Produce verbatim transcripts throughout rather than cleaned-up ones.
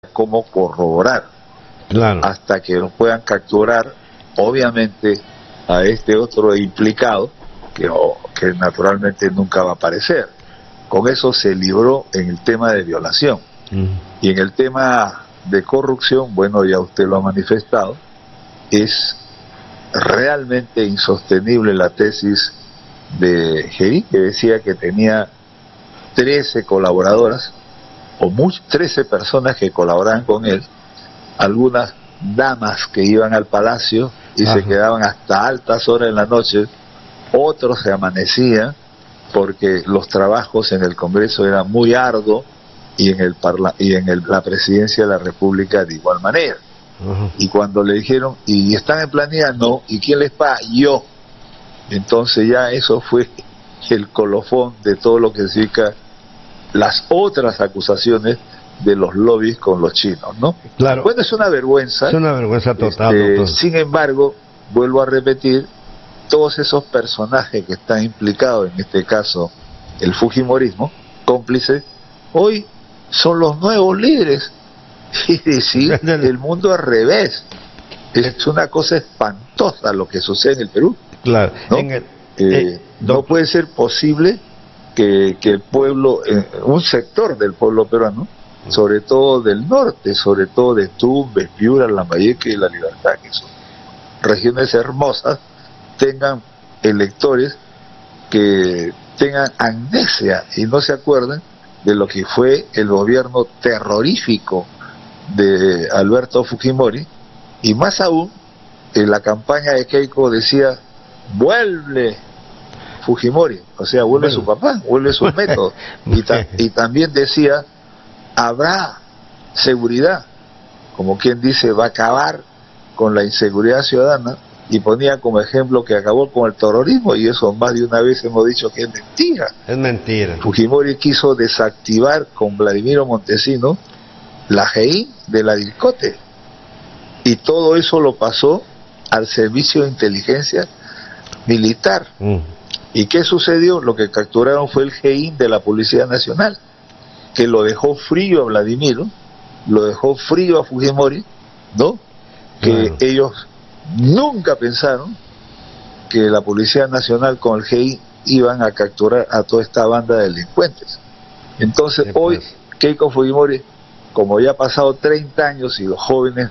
cómo corroborar, claro, hasta que los puedan capturar, obviamente, a este otro implicado, que, oh, que naturalmente nunca va a aparecer. Con eso se libró en el tema de violación. Uh-huh. Y en el tema de corrupción, bueno, ya usted lo ha manifestado, es realmente insostenible la tesis de Geri, que decía que tenía trece colaboradoras, o much, trece personas que colaboraban con él, algunas damas que iban al palacio y Ajá. se quedaban hasta altas horas en la noche, otros se amanecían porque los trabajos en el Congreso eran muy arduos y en el parla y en el, la presidencia de la República de igual manera. Ajá. Y cuando le dijeron, ¿y están en planilla? No. ¿Y quién les paga? Yo. Entonces ya eso fue el colofón de todo lo que significa las otras acusaciones de los lobbies con los chinos, ¿no? Claro. Bueno, es una vergüenza. Es una vergüenza total. Este, doctor. Sin embargo, vuelvo a repetir, todos esos personajes que están implicados, en este caso el fujimorismo, cómplice, hoy son los nuevos líderes. Es decir, el mundo al revés. Es una cosa espantosa lo que sucede en el Perú. Claro. ¿No? En el, eh, eh, no puede ser posible que, que el pueblo, eh, un sector del pueblo peruano, sobre todo del norte, sobre todo de Tumbes, Piura, Lambayeque y La Libertad, que son regiones hermosas, tengan electores que tengan amnesia y no se acuerden de lo que fue el gobierno terrorífico de Alberto Fujimori, y más aún en la campaña de Keiko decía, vuelve Fujimori, o sea, vuelve bueno. su papá, vuelve sus métodos, y, ta y también decía, habrá seguridad, como quien dice, va a acabar con la inseguridad ciudadana, y ponía como ejemplo que acabó con el terrorismo, y eso más de una vez hemos dicho que es mentira. Es mentira. Fujimori quiso desactivar con Vladimiro Montesino la G I de la DILCOTE, y todo eso lo pasó al servicio de inteligencia militar. Mm. ¿Y qué sucedió? Lo que capturaron fue el G I de la Policía Nacional, que lo dejó frío a Vladimiro, lo dejó frío a Fujimori, ¿no? Que claro. ellos nunca pensaron que la Policía Nacional con el G I iban a capturar a toda esta banda de delincuentes. Entonces sí, hoy pues. Keiko Fujimori, como ya ha pasado treinta años y los jóvenes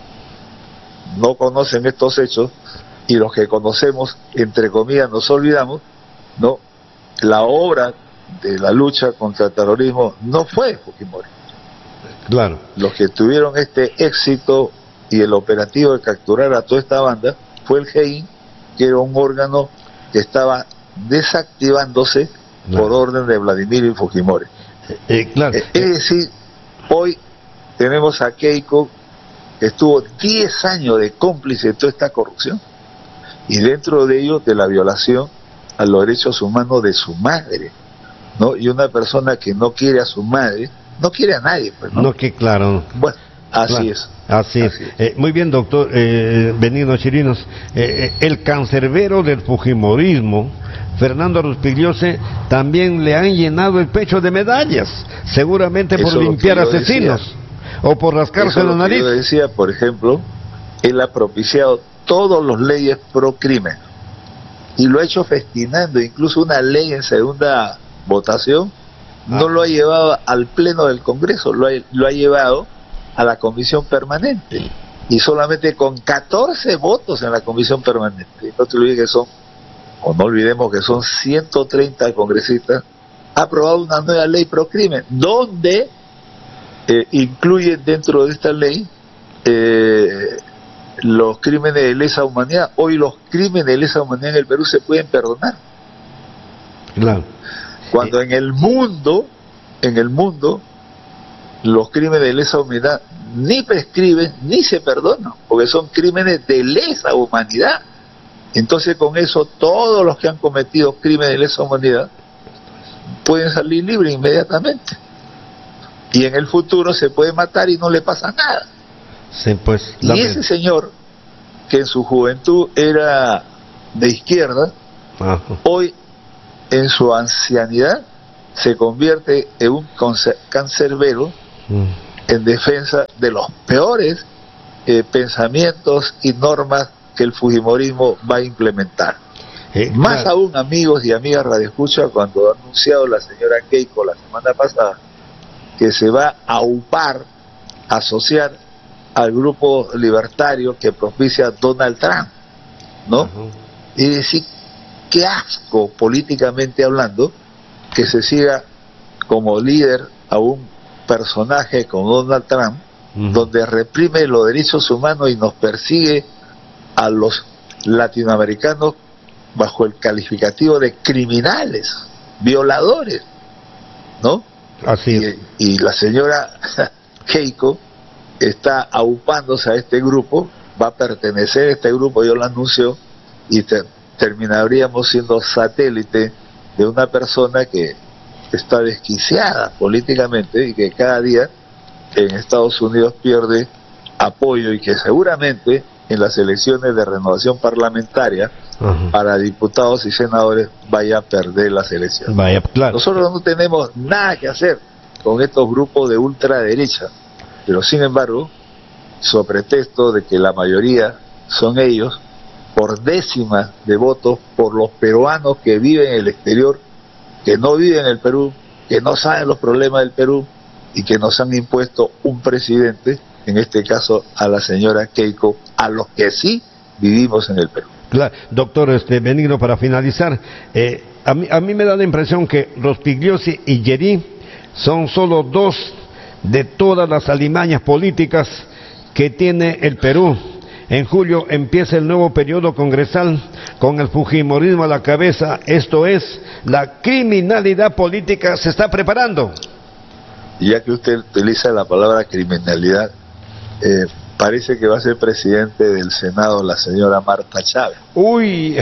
no conocen estos hechos, y los que conocemos, entre comillas, nos olvidamos, ¿no? La obra de la lucha contra el terrorismo no fue Fujimori. Claro. Los que tuvieron este éxito y el operativo de capturar a toda esta banda fue el G I, que era un órgano que estaba desactivándose claro. por orden de Vladimir y Fujimori. Eh, claro. Es decir, hoy tenemos a Keiko, que estuvo diez años de cómplice de toda esta corrupción, y dentro de ello de la violación a los derechos humanos de su madre, ¿no? Y una persona que no quiere a su madre, no quiere a nadie, pues, ¿no? No, que claro. Bueno, así claro. es. Así, así es. Eh, muy bien, doctor eh, Benigno Chirinos. Eh, el cancerbero del fujimorismo, Fernando Rospigliosi, también le han llenado el pecho de medallas, seguramente por Eso limpiar asesinos decía. o por rascarse la nariz. Yo decía, por ejemplo, él ha propiciado todas las leyes pro crimen y lo ha hecho festinando, incluso una ley en segunda votación ah. no lo ha llevado al pleno del Congreso, lo ha, lo ha llevado a la comisión permanente, y solamente con catorce votos en la comisión permanente, no te olvides que son, o no olvidemos que son ciento treinta congresistas, ha aprobado una nueva ley pro crimen, donde eh, incluye dentro de esta ley eh, los crímenes de lesa humanidad. Hoy los crímenes de lesa humanidad en el Perú se pueden perdonar. Claro. Cuando en el mundo, en el mundo, los crímenes de lesa humanidad ni prescriben ni se perdonan, porque son crímenes de lesa humanidad. Entonces con eso todos los que han cometido crímenes de lesa humanidad pueden salir libres inmediatamente. Y en el futuro se puede matar y no le pasa nada. Sí, pues, y ese señor, que en su juventud era de izquierda, Ajá. hoy en su ancianidad se convierte en un cancerbero mm. en defensa de los peores eh, pensamientos y normas que el fujimorismo va a implementar. Eh, Más claro. aún, amigos y amigas radioescucha, cuando ha anunciado la señora Keiko la semana pasada que se va a upar, asociar al grupo libertario que propicia Donald Trump, ¿no? Uh-huh. Y decir, qué asco, políticamente hablando, que se siga como líder a un personaje como Donald Trump, uh-huh. donde reprime los derechos humanos y nos persigue a los latinoamericanos bajo el calificativo de criminales, violadores, ¿no? Así es. Y, y la señora Keiko está aupándose a este grupo, va a pertenecer a este grupo, yo lo anuncio, y te, terminaríamos siendo satélite de una persona que está desquiciada políticamente y que cada día en Estados Unidos pierde apoyo y que seguramente en las elecciones de renovación parlamentaria uh-huh. para diputados y senadores vaya a perder las elecciones. Vaya, claro. Nosotros no tenemos nada que hacer con estos grupos de ultraderecha, pero sin embargo, sobre pretexto de que la mayoría son ellos, por décimas de votos por los peruanos que viven en el exterior, que no viven en el Perú, que no saben los problemas del Perú y que nos han impuesto un presidente, en este caso a la señora Keiko, a los que sí vivimos en el Perú. Claro, doctor este, Benigno, para finalizar, eh, a, mí, a mí me da la impresión que Rospigliosi y Llerí son solo dos de todas las alimañas políticas que tiene el Perú. En julio empieza el nuevo periodo congresal con el fujimorismo a la cabeza, esto es, la criminalidad política se está preparando. Ya que usted utiliza la palabra criminalidad, eh, parece que va a ser presidente del Senado la señora Marta Chávez. Uy.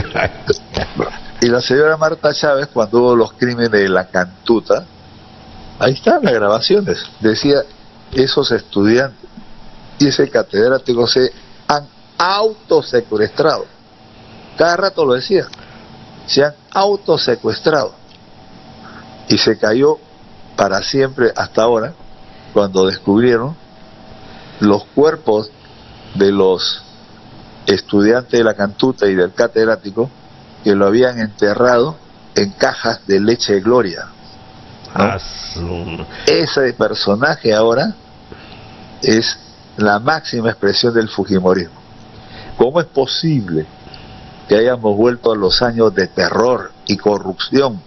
Y la señora Marta Chávez, cuando hubo los crímenes de la Cantuta, ahí están las grabaciones, decía, esos estudiantes y ese catedrático se han autosecuestrado, cada rato lo decía, se han autosecuestrado, y se cayó para siempre hasta ahora, cuando descubrieron los cuerpos de los estudiantes de la Cantuta y del catedrático, que lo habían enterrado en cajas de leche de Gloria, ¿no? Ese personaje ahora es la máxima expresión del fujimorismo. ¿Cómo es posible que hayamos vuelto a los años de terror y corrupción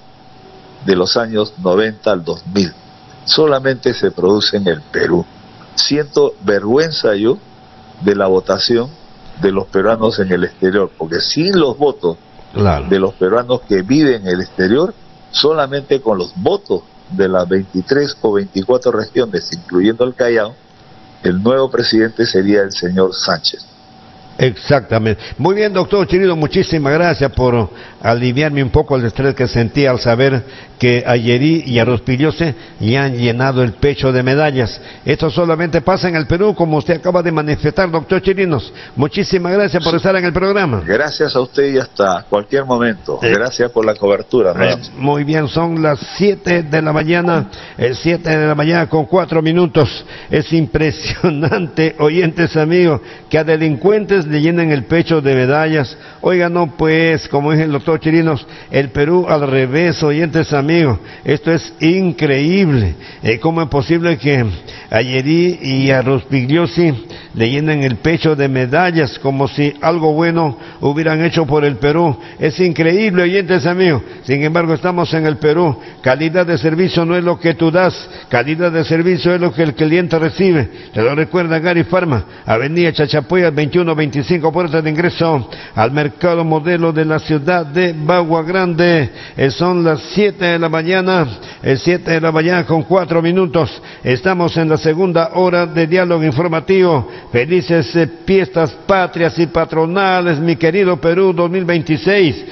de los años noventa al dos mil? Solamente se produce en el Perú. Siento vergüenza yo de la votación de los peruanos en el exterior, porque sin los votos claro. de los peruanos que viven en el exterior, solamente con los votos de las veintitrés o veinticuatro regiones, incluyendo el Callao, el nuevo presidente sería el señor Sánchez. Exactamente. Muy bien, doctor Chirino, muchísimas gracias por aliviarme un poco el estrés que sentía al saber que a Llerí y a Rospigliosi le han llenado el pecho de medallas. Esto solamente pasa en el Perú, como usted acaba de manifestar, doctor Chirinos. Muchísimas gracias por sí. estar en el programa. Gracias a usted y hasta cualquier momento. Eh, gracias por la cobertura. Eh, muy bien, son las siete de la mañana, eh, siete de la mañana con cuatro minutos. Es impresionante, oyentes amigos, que a delincuentes le llenan el pecho de medallas. Oigan, no pues, como dice el doctor Chirinos, el Perú al revés, oyentes amigos, esto es increíble. Eh, ¿Cómo es posible que a Llerí y a Rospigliosi le llenen el pecho de medallas como si algo bueno hubieran hecho por el Perú? Es increíble, oyentes amigos. Sin embargo, estamos en el Perú. Calidad de servicio no es lo que tú das, calidad de servicio es lo que el cliente recibe. Te lo recuerda Gary Pharma, Avenida Chachapoyas veintiuno veinticinco, puertas de ingreso al mercado modelo de la ciudad de Bagua Grande. Eh, son las siete de la mañana, eh, siete de la mañana con cuatro minutos. Estamos en la segunda hora de diálogo informativo. Felices eh, fiestas patrias y patronales, mi querido Perú dos mil veintiséis.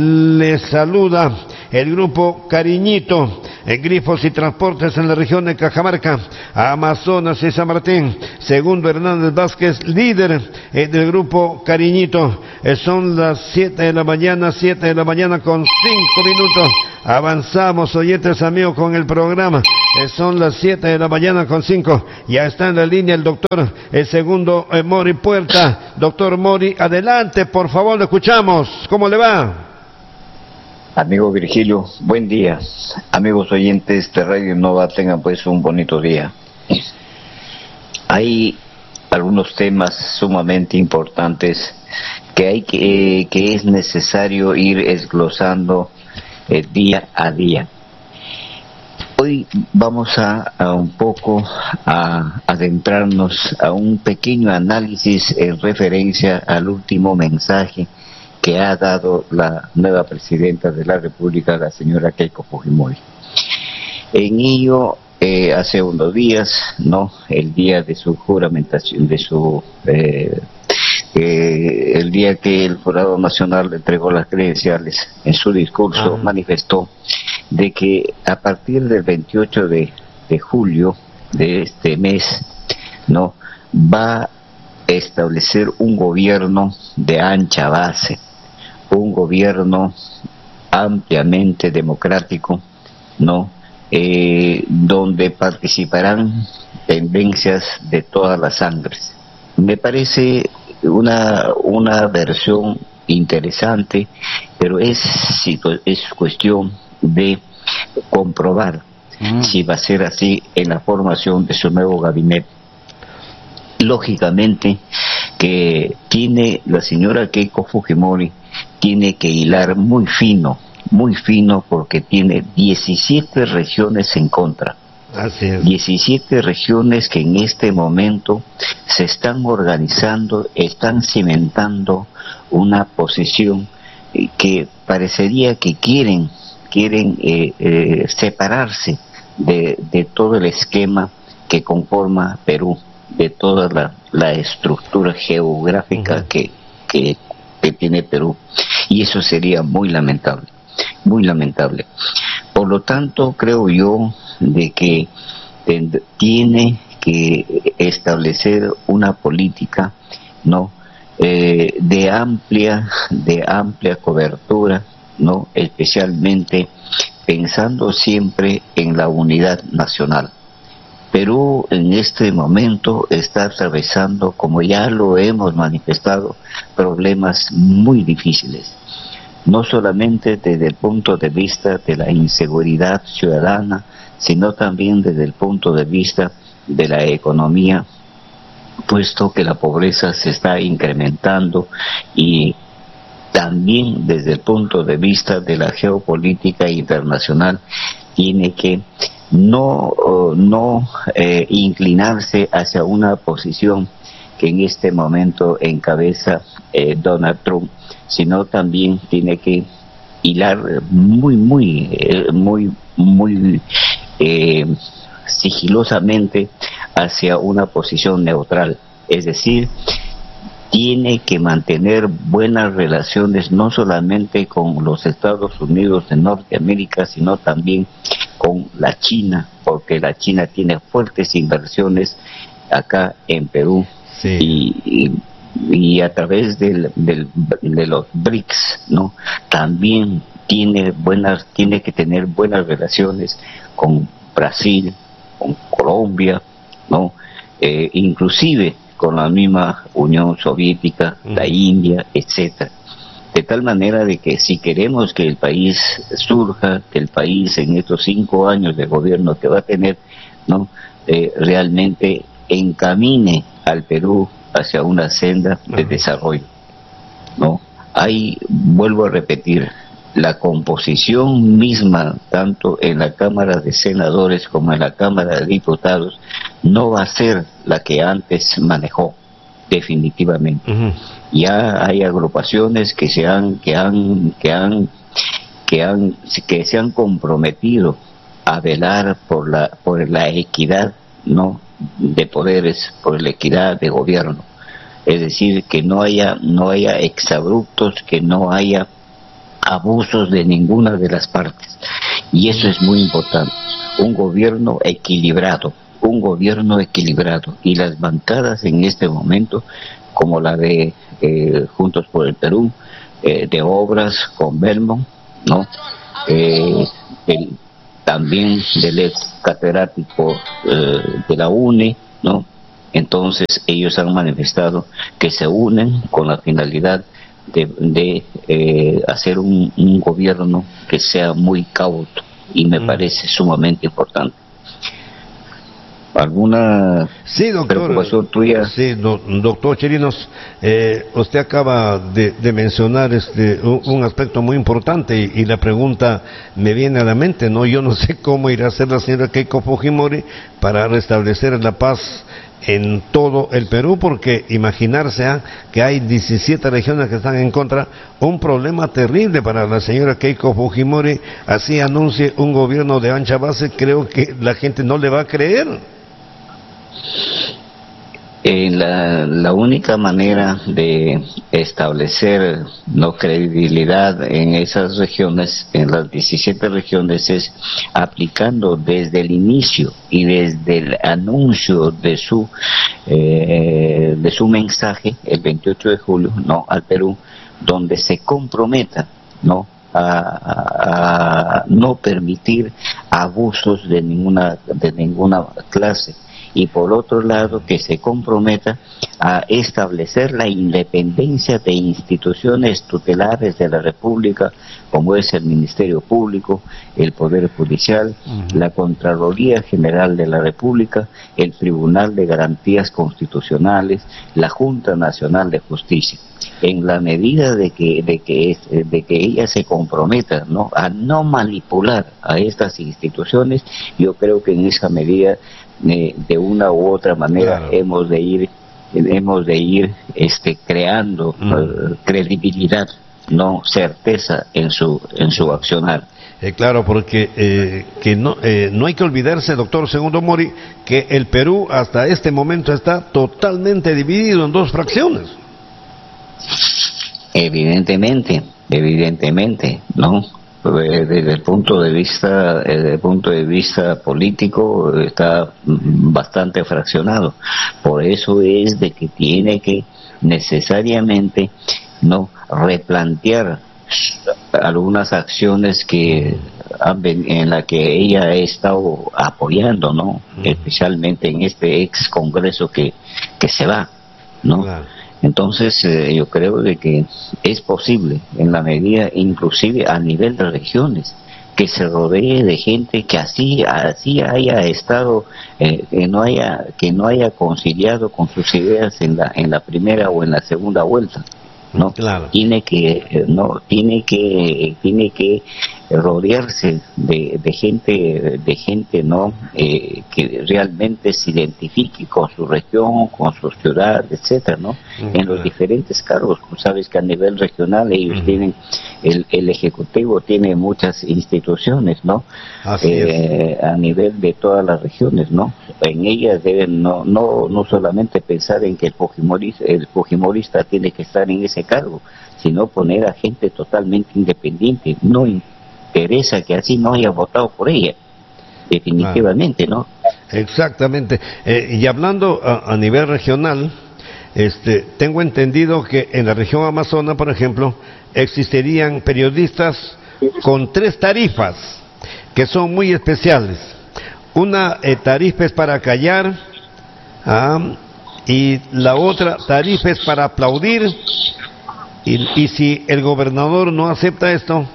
Les saluda el grupo Cariñito, en Grifos y Transportes en la región de Cajamarca, Amazonas y San Martín. Segundo Hernández Vázquez, líder eh, del grupo Cariñito. Eh, son las siete de la mañana, siete de la mañana con cinco minutos. Avanzamos, oyentes amigos, con el programa. Eh, son las siete de la mañana con cinco. Ya está en la línea el doctor, el segundo eh, Mori Puerta. Doctor Mori, adelante, por favor, lo escuchamos. ¿Cómo le va? Amigo Virgilio, buen día. Amigos oyentes de Radio Nova, tengan pues un bonito día. Hay algunos temas sumamente importantes que hay que, eh, que es necesario ir desglosando eh, día a día. Hoy vamos a, a un poco a adentrarnos a un pequeño análisis en referencia al último mensaje que ha dado la nueva presidenta de la República, la señora Keiko Fujimori. En ello, eh, hace unos días, no, el día de su juramentación, de su, eh, eh, el día que el Jurado Nacional le entregó las credenciales, en su discurso ah. manifestó de que a partir del veintiocho de, de julio de este mes, no, va a establecer un gobierno de ancha base, un gobierno ampliamente democrático, no, eh, donde participarán tendencias de todas las sangres. Me parece una una versión interesante, pero es es cuestión de comprobar mm. si va a ser así en la formación de su nuevo gabinete. Lógicamente que tiene la señora Keiko Fujimori tiene que hilar muy fino, muy fino, porque tiene diecisiete regiones en contra. Así es. diecisiete regiones que en este momento se están organizando, están cimentando una posición eh, que parecería que quieren, quieren eh, eh, separarse de, de todo el esquema que conforma Perú, de toda la, la estructura geográfica uh-huh. que, que, que tiene Perú, y eso sería muy lamentable, muy lamentable. Por lo tanto, creo yo de que ten, tiene que establecer una política, no, eh, de amplia, de amplia cobertura, no, especialmente pensando siempre en la unidad nacional. Perú en este momento está atravesando, como ya lo hemos manifestado, problemas muy difíciles, no solamente desde el punto de vista de la inseguridad ciudadana, sino también desde el punto de vista de la economía, puesto que la pobreza se está incrementando, y también desde el punto de vista de la geopolítica internacional tiene que no, no eh, inclinarse hacia una posición que en este momento encabeza eh, Donald Trump, sino también tiene que hilar muy, muy, eh, muy, muy eh, sigilosamente hacia una posición neutral, es decir, tiene que mantener buenas relaciones no solamente con los Estados Unidos de Norteamérica, sino también con la China, porque la China tiene fuertes inversiones acá en Perú, sí. y, y, y a través del, del, de los B R I C S, ¿no? También tiene buenas, tiene que tener buenas relaciones con Brasil, con Colombia, ¿no? Eh, inclusive con la misma Unión Soviética, la India, etcétera. De tal manera de que si queremos que el país surja, que el país en estos cinco años de gobierno que va a tener, ¿no? eh, realmente encamine al Perú hacia una senda de desarrollo, ¿no? Hay, vuelvo a repetir, la composición misma, tanto en la Cámara de Senadores como en la Cámara de Diputados, no va a ser la que antes manejó, definitivamente. Uh-huh. Ya hay agrupaciones que se han, que han, que han, que han, que se han comprometido a velar por la, por la equidad, ¿no? de poderes, por la equidad de gobierno. Es decir, que no haya, no haya exabruptos, que no haya abusos de ninguna de las partes, y eso es muy importante. Un gobierno equilibrado, un gobierno equilibrado, y las bancadas en este momento como la de eh, Juntos por el Perú, eh, de obras con Belmont, ¿no? Eh, el, también del ex catedrático eh, de la UNE, ¿no? Entonces ellos han manifestado que se unen con la finalidad de, de eh, hacer un, un gobierno que sea muy cauto, y me mm. parece sumamente importante. ¿Alguna sí, doctor, preocupación tuya? Sí, do, doctor Chirinos, eh, usted acaba de, de mencionar este un, un aspecto muy importante, y, y la pregunta me viene a la mente, ¿no? Yo no sé cómo irá a hacer la señora Keiko Fujimori para restablecer la paz en todo el Perú, porque imaginarse ¿eh? que hay diecisiete regiones que están en contra, un problema terrible para la señora Keiko Fujimori. Así anuncie un gobierno de ancha base, creo que la gente no le va a creer. Eh, la, la única manera de establecer no credibilidad en esas regiones, en las diecisiete regiones, es aplicando desde el inicio y desde el anuncio de su eh, de su mensaje el veintiocho de julio, no, al Perú, donde se comprometa, no, a, a, a no permitir abusos de ninguna de ninguna clase. Y por otro lado, que se comprometa a establecer la independencia de instituciones tutelares de la República, como es el Ministerio Público, el Poder Judicial, uh-huh. la Contraloría General de la República, el Tribunal de Garantías Constitucionales, la Junta Nacional de Justicia. En la medida de que de que de que ella se comprometa, ¿no?, a no manipular a estas instituciones, yo creo que en esa medida eh, de una u otra manera claro. hemos de ir hemos de ir este creando mm. uh, credibilidad, no certeza en su en su accionar. Eh, claro, porque eh, que no eh, no hay que olvidarse, doctor Segundo Mori, que el Perú hasta este momento está totalmente dividido en dos fracciones. Evidentemente, evidentemente, ¿no? Desde el punto de vista, desde el punto de vista político está bastante fraccionado. Por eso es de que tiene que necesariamente, no, replantear algunas acciones que en la que ella ha estado apoyando, ¿no? Mm. Especialmente en este ex congreso que que se va, ¿no? Claro. Entonces eh, yo creo de que es posible, en la medida inclusive a nivel de regiones, que se rodee de gente que así así haya estado, eh, que no haya que no haya conciliado con sus ideas en la en la primera o en la segunda vuelta, ¿no? Claro. Tiene que eh, no tiene que tiene que rodearse de, de gente de gente no eh, que realmente se identifique con su región, con su ciudad, etcétera, ¿no? Uh-huh. En los diferentes cargos. Tú sabes que a nivel regional ellos uh-huh. tienen el, el ejecutivo tiene muchas instituciones, ¿no? Así eh, es. A nivel de todas las regiones, ¿no? En ellas deben no no no solamente pensar en que el fujimorista, el fujimorista tiene que estar en ese cargo, sino poner a gente totalmente independiente. No interesa que así no haya votado por ella, definitivamente, ah, ¿no? Exactamente. Eh, y hablando a, a nivel regional, este, tengo entendido que en la región Amazona, por ejemplo, existirían periodistas con tres tarifas que son muy especiales. Una eh, tarifa es para callar, ah, y la otra tarifa es para aplaudir, y, y si el gobernador no acepta esto,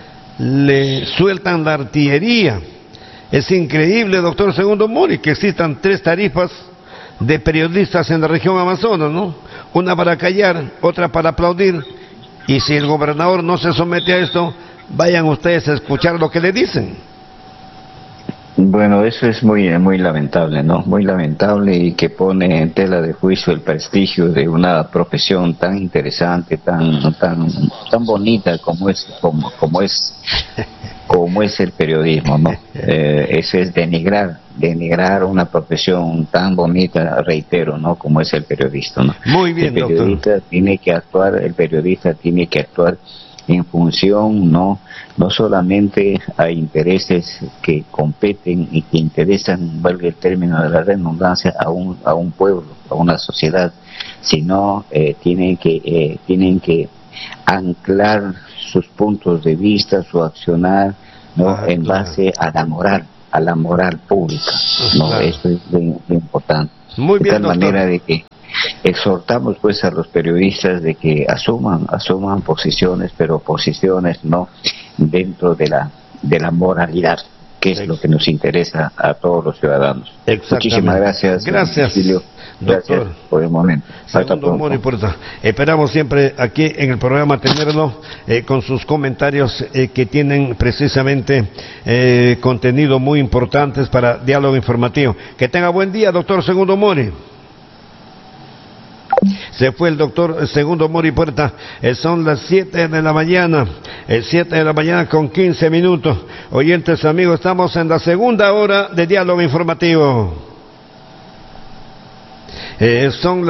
le sueltan la artillería. Es increíble, doctor Segundo Mori, que existan tres tarifas de periodistas en la región Amazonas, ¿no? Una para callar, otra para aplaudir, y si el gobernador no se somete a esto, vayan ustedes a escuchar lo que le dicen. Bueno, eso es muy muy lamentable, ¿no? Muy lamentable, y que pone en tela de juicio el prestigio de una profesión tan interesante, tan tan tan bonita como es como como es como es el periodismo, ¿no? Eh, eso es denigrar denigrar una profesión tan bonita, reitero, ¿no? Como es el periodista, ¿no? Muy bien, el periodista doctor. tiene que actuar, el periodista tiene que actuar en función, no no solamente a intereses que competen y que interesan, valga el término de la redundancia, a un a un pueblo, a una sociedad, sino eh, tienen que eh, tienen que anclar sus puntos de vista, su accionar, ¿no? Ah, en claro. base a la moral, a la moral pública, ¿no? Claro. Eso es muy, muy importante. Muy de bien, tal doctor. manera de que exhortamos pues a los periodistas de que asuman asuman posiciones, pero posiciones no dentro de la de la moralidad, que es Ex- lo que nos interesa a todos los ciudadanos. Exactamente. Muchísimas gracias. Gracias, Cecilio. Gracias doctor. por el momento. Hasta Segundo pronto. Mori Puerta. Esperamos siempre aquí en el programa tenerlo eh, con sus comentarios eh, que tienen precisamente eh, contenido muy importantes para diálogo informativo. Que tenga buen día, doctor Segundo Mori. Se fue el doctor Segundo Mori Puerta. Eh, son las siete de la mañana, eh, siete de la mañana con quince minutos. Oyentes amigos, estamos en la segunda hora de diálogo informativo. Eh, son las